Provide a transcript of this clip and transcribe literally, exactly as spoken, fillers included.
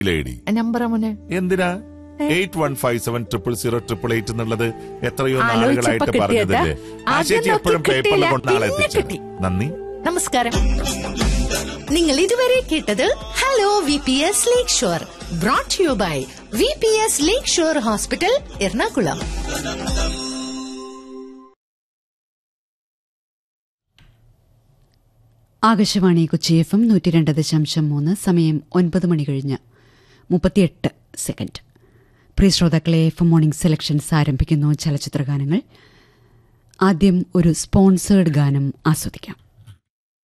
Lady number മോനെ എന്തിനാ eight one five seven triple zero triple eight എന്നുള്ളത് എത്രയോ ആലോചിച്ചപ്പോ നാളുകളായിട്ട് കിട്ടിയതാ. പറഞ്ഞതല്ലേ. ആ ചേച്ചി ആദ്യം എപ്പോഴും നോക്കി പേപ്പറിൽ കിട്ടിയില്ല, കൊണ്ടാളെ പിന്നെ എത്തിച്ചു. കിട്ടി. നന്ദി. നമസ്കാരം. നിങ്ങൾ ഇതുവരെ കേട്ടത് hello V P S lake shore brought you by V P S lake shore hospital Ernakulam. Akashvani Kochi F M നൂറ്റി രണ്ട് ദശാംശം മൂന്ന്. സമയം ഒൻപത് മണി കഴിഞ്ഞ് മുപ്പത്തിയെട്ട് സെക്കൻഡ്. പ്രിയ ശ്രോതാക്കളെ, എഫ് എം മോർണിംഗ് സെലക്ഷൻസ് ആരംഭിക്കുന്നു. ചലച്ചിത്ര ഗാനങ്ങൾ. ആദ്യം ഒരു സ്പോൺസേർഡ് ഗാനം ആസ്വദിക്കാം.